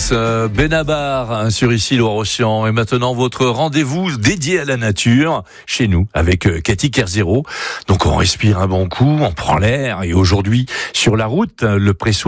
France, Benabar sur ici Loire-Océan. Et maintenant votre rendez-vous dédié à la nature chez nous avec Cathy Kerzero. Donc on respire un bon coup, on prend l'air et aujourd'hui sur la route, le pressoir